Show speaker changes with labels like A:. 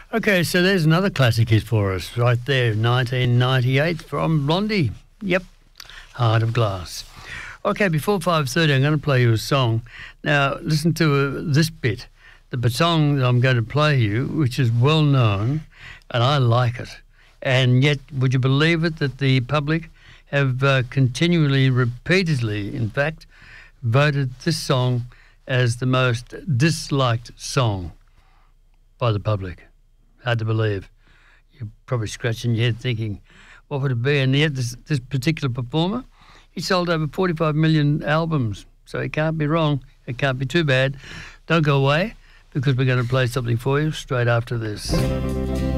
A: Okay, so there's another classic hit for us right there, 1998 from Blondie. Yep, Heart of Glass. Okay, before 5:30, I'm going to play you a song. Now, listen to this bit. The song that I'm going to play you, which is well known, and I like it. And yet, would you believe it, that the public have continually, repeatedly, in fact, voted this song as the most disliked song by the public. Hard to believe. You're probably scratching your head thinking, what would it be? And yet this particular performer, he sold over 45 million albums, so it can't be wrong. It can't be too bad. Don't go away, because we're going to play something for you straight after this.